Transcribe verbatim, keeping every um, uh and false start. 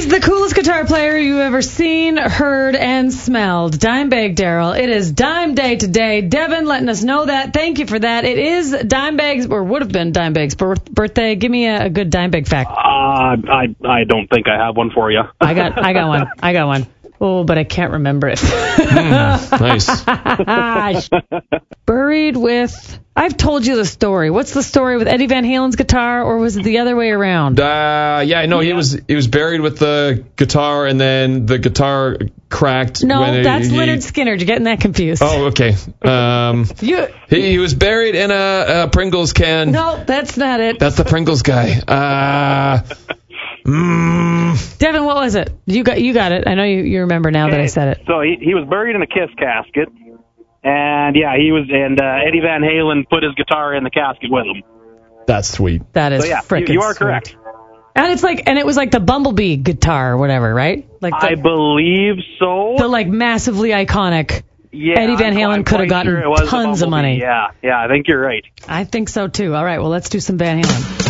is the coolest guitar player you ever seen, heard, and smelled. Dimebag Darrell. It is Dime Day today. Devin letting us know that. Thank you for that. It is Dimebag's, or would have been Dimebag's birth, birthday. Give me a, a good Dimebag fact. Uh, I I don't think I have one for you. I got I got one. I got one. Oh, but I can't remember it. mm, nice. Buried with... I've told you the story. What's the story with Eddie Van Halen's guitar, or was it the other way around? Uh, yeah, no, yeah. he was he was buried with the guitar, and then the guitar cracked. No, when that's he, Lynyrd Skynyrd. You're getting that confused. Oh, okay. Um, you, he, he was buried in a, a Pringles can. No, that's not it. That's the Pringles guy. Uh... Mm. Devin, what was it? You got you got it. I know you, you remember now okay. that I said it. So he he was buried in a Kiss casket, and yeah, he was, and uh, Eddie Van Halen put his guitar in the casket with him. That's sweet. That is so, yeah, frickin' you, you are sweet. correct. And it's like, and it was like the Bumblebee guitar or whatever, right? Like the, I believe so. The like massively iconic. Yeah, Eddie Van Halen could have gotten sure tons of money. Yeah, yeah, I think you're right. I think so too. All right, well, let's do some Van Halen.